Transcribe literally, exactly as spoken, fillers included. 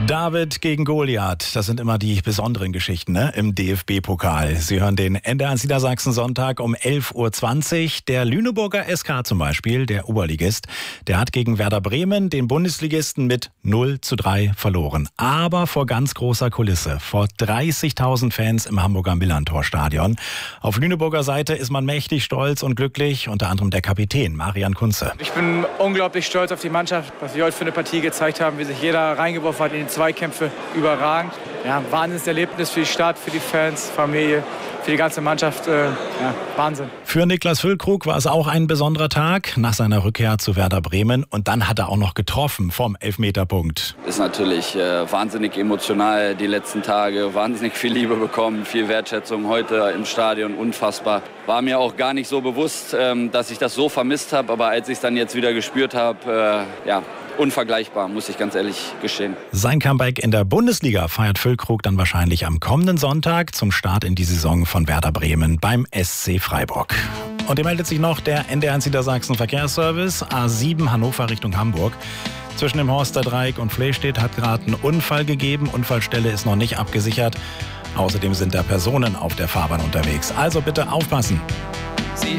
David gegen Goliath, das sind immer die besonderen Geschichten, ne? Im D F B-Pokal. Sie hören den N D R eins Niedersachsen Sonntag um elf Uhr zwanzig. Der Lüneburger S K zum Beispiel, der Oberligist, der hat gegen Werder Bremen den Bundesligisten mit null zu drei verloren. Aber vor ganz großer Kulisse, vor dreißigtausend Fans im Hamburger Millantor-Stadion. Auf Lüneburger Seite ist man mächtig stolz und glücklich, unter anderem der Kapitän Marian Kunze. Ich bin unglaublich stolz auf die Mannschaft, was wir heute für eine Partie gezeigt haben, wie sich jeder reingeworfen hat in die Zweikämpfe, überragend. Ja, Wahnsinnserlebnis für die Stadt, für die Fans, Familie, für die ganze Mannschaft. Äh, ja, Wahnsinn. Für Niklas Füllkrug war es auch ein besonderer Tag nach seiner Rückkehr zu Werder Bremen. Und dann hat er auch noch getroffen vom Elfmeterpunkt. Ist natürlich äh, wahnsinnig emotional die letzten Tage. Wahnsinnig viel Liebe bekommen, viel Wertschätzung heute im Stadion. Unfassbar. War mir auch gar nicht so bewusst, ähm, dass ich das so vermisst habe. Aber als ich es dann jetzt wieder gespürt habe, äh, ja, unvergleichbar, muss ich ganz ehrlich gestehen. Sein Comeback in der Bundesliga feiert Füllkrug dann wahrscheinlich am kommenden Sonntag zum Start in die Saison von Werder Bremen beim S C Freiburg. Und hier meldet sich noch der N D R eins Niedersachsen Verkehrsservice A sieben Hannover Richtung Hamburg. Zwischen dem Horster Dreieck und Flehstedt hat gerade einen Unfall gegeben. Unfallstelle ist noch nicht abgesichert. Außerdem sind da Personen auf der Fahrbahn unterwegs. Also bitte aufpassen.